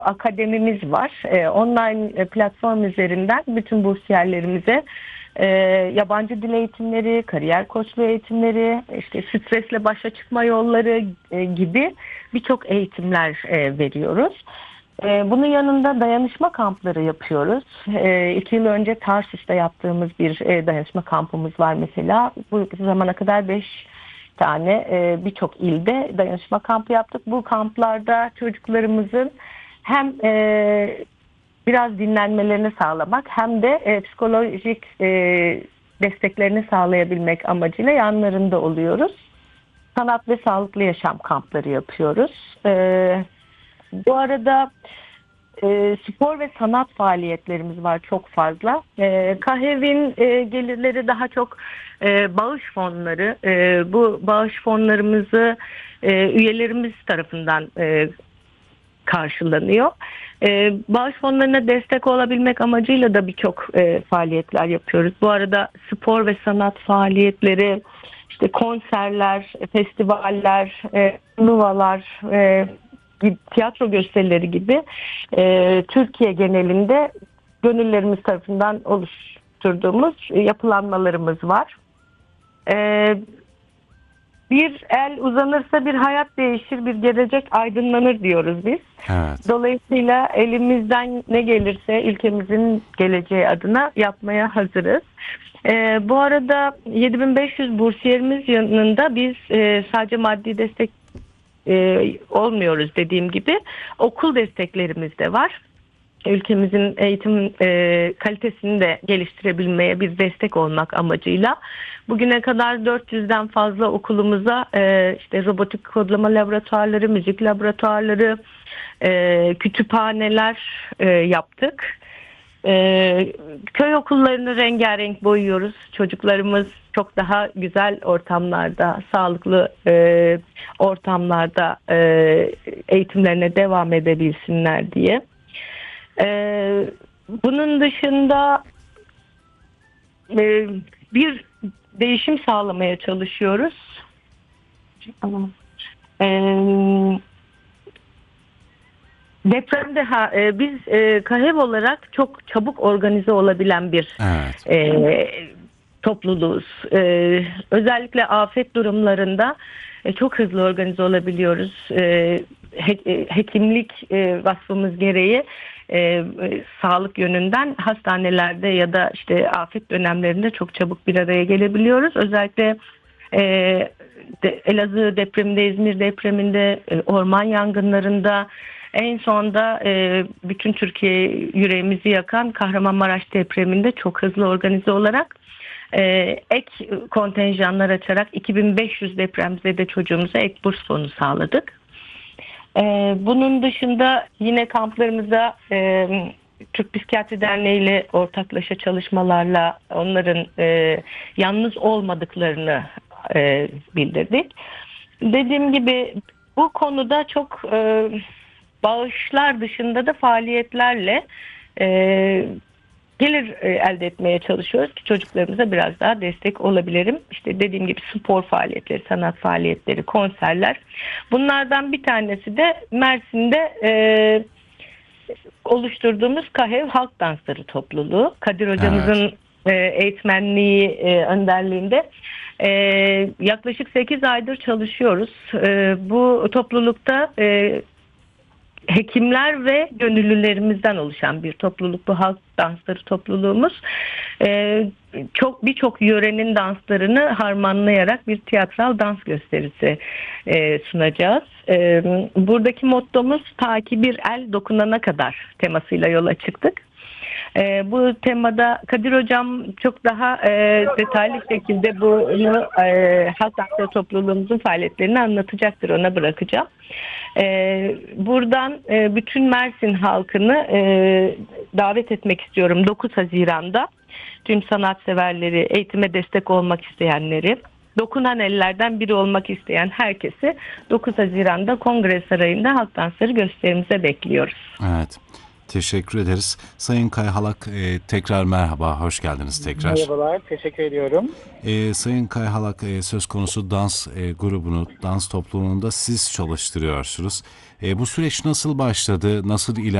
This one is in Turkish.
akademimiz var. Online platform üzerinden bütün bursiyerlerimize yabancı dil eğitimleri, kariyer koçluğu eğitimleri, işte stresle başa çıkma yolları gibi birçok eğitimler veriyoruz. Bunun yanında dayanışma kampları yapıyoruz. 2 yıl önce Tarsus'ta yaptığımız bir dayanışma kampımız var mesela. Bu zamana kadar 5 tane birçok ilde dayanışma kampı yaptık. Bu kamplarda çocuklarımızın hem biraz dinlenmelerini sağlamak hem de psikolojik desteklerini sağlayabilmek amacıyla yanlarında oluyoruz. Sanat ve sağlıklı yaşam kampları yapıyoruz. Bu arada spor ve sanat faaliyetlerimiz var çok fazla. KAHEV'in gelirleri daha çok bağış fonları. Bu bağış fonlarımızı üyelerimiz tarafından karşılanıyor. Bağış fonlarına destek olabilmek amacıyla da birçok faaliyetler yapıyoruz. Bu arada spor ve sanat faaliyetleri, işte konserler, festivaller, turnuvalar, tiyatro gösterileri gibi Türkiye genelinde gönüllerimiz tarafından oluşturduğumuz yapılanmalarımız var. Bir el uzanırsa bir hayat değişir, bir gelecek aydınlanır diyoruz biz. Evet. Dolayısıyla elimizden ne gelirse ülkemizin geleceği adına yapmaya hazırız. Bu arada 7500 bursiyerimiz yanında biz sadece maddi destek olmuyoruz dediğim gibi. Okul desteklerimiz de var. Ülkemizin eğitim kalitesini de geliştirebilmeye bir destek olmak amacıyla bugüne kadar 400'den fazla okulumuza işte robotik kodlama laboratuvarları, müzik laboratuvarları, kütüphaneler yaptık. Köy okullarını rengarenk boyuyoruz. Çocuklarımız çok daha güzel ortamlarda, sağlıklı ortamlarda eğitimlerine devam edebilsinler diye. Bunun dışında bir değişim sağlamaya çalışıyoruz. Depremde biz KAHEV olarak çok çabuk organize olabilen bir topluluğuz. Özellikle afet durumlarında çok hızlı organize olabiliyoruz. Hekimlik vasfımız gereği sağlık yönünden hastanelerde ya da işte afet dönemlerinde çok çabuk bir araya gelebiliyoruz. Özellikle Elazığ depreminde, İzmir depreminde, orman yangınlarında, en sonda bütün Türkiye yüreğimizi yakan Kahramanmaraş depreminde çok hızlı organize olarak ek kontenjanlar açarak 2500 depremzede çocuğumuza ek burs fonu sağladık. Bunun dışında yine kamplarımızda Türk Psikiyatri Derneği ile ortaklaşa çalışmalarla onların yalnız olmadıklarını bildirdik. Dediğim gibi bu konuda çok bağışlar dışında da faaliyetlerle gelir elde etmeye çalışıyoruz ki çocuklarımıza biraz daha destek olabilirim. İşte dediğim gibi spor faaliyetleri, sanat faaliyetleri, konserler. Bunlardan bir tanesi de Mersin'de oluşturduğumuz KAHEV Halk Dansları topluluğu. Kadir hocamızın eğitmenliği önderliğinde yaklaşık 8 aydır çalışıyoruz. Bu toplulukta hekimler ve gönüllülerimizden oluşan bir topluluk, bu halk dansları topluluğumuz. Birçok yörenin danslarını harmanlayarak bir tiyatral dans gösterisi sunacağız. Buradaki mottomuz ta ki bir el dokunana kadar temasıyla yola çıktık. Bu temada Kadir Hocam çok daha detaylı şekilde bunu halk dansları topluluğumuzun faaliyetlerini anlatacaktır. Ona bırakacağım. Buradan bütün Mersin halkını davet etmek istiyorum 9 Haziran'da. Tüm sanatseverleri, eğitime destek olmak isteyenleri, dokunan ellerden biri olmak isteyen herkesi 9 Haziran'da Kongre Sarayı'nda halk dansları gösterimize bekliyoruz. Evet. Teşekkür ederiz. Sayın Kayhalak, tekrar merhaba, hoş geldiniz tekrar. Merhabalar, teşekkür ediyorum. Sayın Kayhalak, söz konusu dans grubunu, dans topluluğunda siz çalıştırıyorsunuz. Bu süreç nasıl başladı, nasıl ilerledi?